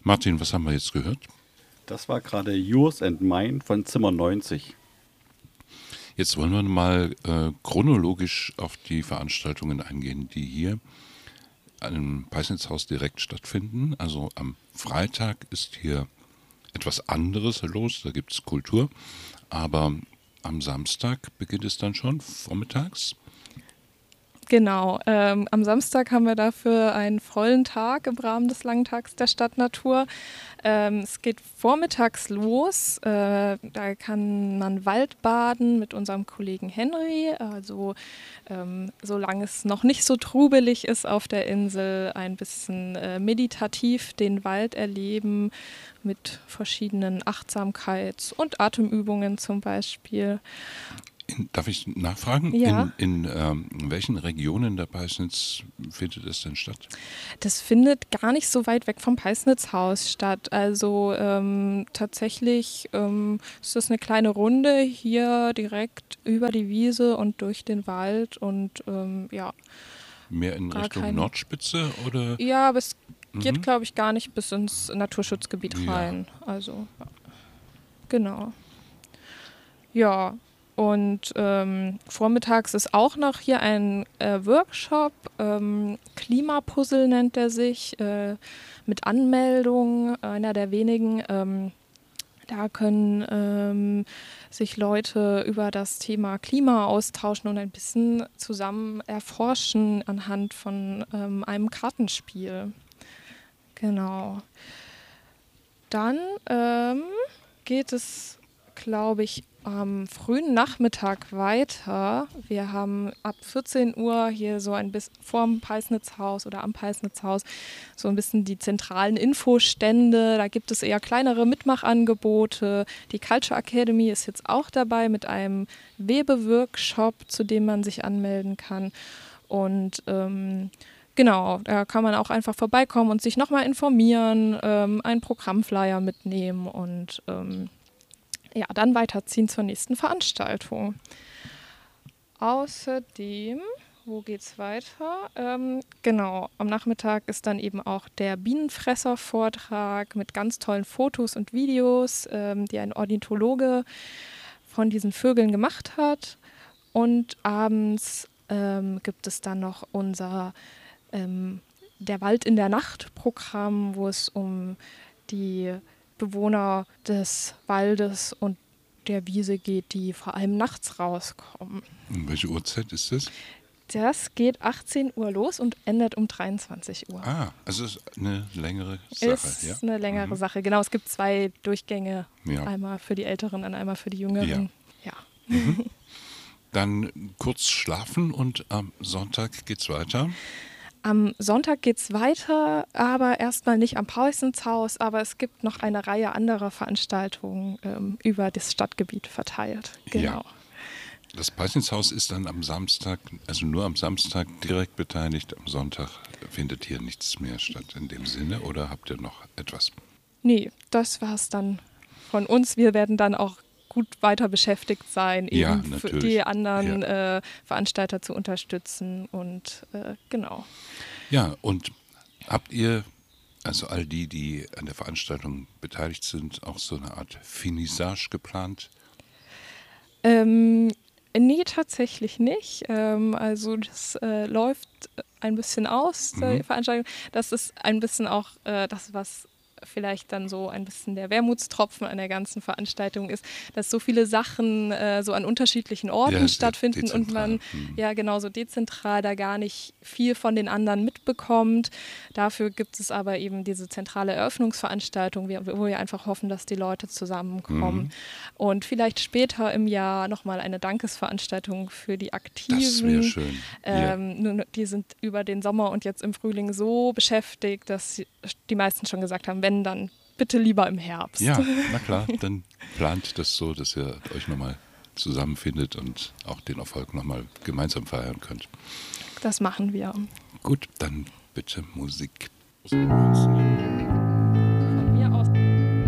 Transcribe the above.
Martin, was haben wir jetzt gehört? Das war gerade Yours and Mine von Zimmer 90. Jetzt wollen wir mal chronologisch auf die Veranstaltungen eingehen, die hier im Peisnitzhaus direkt stattfinden. Also am Freitag ist hier etwas anderes los, da gibt es Kultur, aber am Samstag beginnt es dann schon vormittags. Genau, am Samstag haben wir dafür einen vollen Tag im Rahmen des Langen Tags der Stadtnatur. Es geht vormittags los, da kann man Waldbaden mit unserem Kollegen Henry, also solange es noch nicht so trubelig ist auf der Insel, ein bisschen meditativ den Wald erleben mit verschiedenen Achtsamkeits- und Atemübungen zum Beispiel. Darf ich nachfragen? Ja. In welchen Regionen der Peisnitz findet es denn statt? Das findet gar nicht so weit weg vom Peisnitzhaus statt. Also tatsächlich ist das eine kleine Runde hier direkt über die Wiese und durch den Wald und ja. Mehr in Richtung Nordspitze oder? Ja, aber es geht, glaube ich, gar nicht bis ins Naturschutzgebiet rein. Also ja. Genau. Ja. Und vormittags ist auch noch hier ein Workshop, Klimapuzzle nennt er sich, mit Anmeldung, einer der wenigen. Da können sich Leute über das Thema Klima austauschen und ein bisschen zusammen erforschen anhand von einem Kartenspiel. Genau. Dann geht es, glaube ich, am frühen Nachmittag weiter. Wir haben ab 14 Uhr hier so ein bisschen vorm Peisnitzhaus oder am Peisnitzhaus so ein bisschen die zentralen Infostände. Da gibt es eher kleinere Mitmachangebote. Die Culture Academy ist jetzt auch dabei mit einem Webeworkshop, zu dem man sich anmelden kann. Und genau, da kann man auch einfach vorbeikommen und sich nochmal informieren, einen Programmflyer mitnehmen und ja, dann weiterziehen zur nächsten Veranstaltung. Außerdem, wo geht's weiter? Genau, am Nachmittag ist dann eben auch der Bienenfresser-Vortrag mit ganz tollen Fotos und Videos, die ein Ornithologe von diesen Vögeln gemacht hat. Und abends gibt es dann noch unser Der Wald in der Nacht-Programm, wo es um die Bewohner des Waldes und der Wiese geht, die vor allem nachts rauskommen. Und welche Uhrzeit ist das? Das geht 18 Uhr los und endet um 23 Uhr. Ah, also ist eine längere Sache. Ist eine längere Sache, genau. Es gibt 2 Durchgänge, einmal für die Älteren und einmal für die Jüngeren. Ja. Dann kurz schlafen und am Sonntag geht's weiter. Am Sonntag geht es weiter, aber erstmal nicht am Peisnitzhaus, aber es gibt noch eine Reihe anderer Veranstaltungen über das Stadtgebiet verteilt. Genau. Ja. Das Peisnitzhaus ist dann am Samstag, also nur am Samstag direkt beteiligt. Am Sonntag findet hier nichts mehr statt in dem Sinne, oder habt ihr noch etwas? Nee, das war es dann von uns. Wir werden dann auch gut weiter beschäftigt sein, eben für die anderen Veranstalter zu unterstützen und genau. Ja, und habt ihr, also all die an der Veranstaltung beteiligt sind, auch so eine Art Finissage geplant? Nee, tatsächlich nicht. Also das läuft ein bisschen aus, die Veranstaltung. Das ist ein bisschen auch das, was vielleicht dann so ein bisschen der Wermutstropfen an der ganzen Veranstaltung ist, dass so viele Sachen so an unterschiedlichen Orten stattfinden und man ja genauso dezentral da gar nicht viel von den anderen mitbekommt. Dafür gibt es aber eben diese zentrale Eröffnungsveranstaltung, wo wir einfach hoffen, dass die Leute zusammenkommen. Und vielleicht später im Jahr nochmal eine Dankesveranstaltung für die Aktiven. Das wäre schön. Die sind über den Sommer und jetzt im Frühling so beschäftigt, dass die meisten schon gesagt haben, wenn, dann bitte lieber im Herbst. Ja, na klar, dann plant das so, dass ihr euch nochmal zusammenfindet und auch den Erfolg nochmal gemeinsam feiern könnt. Das machen wir. Gut, dann bitte Musik.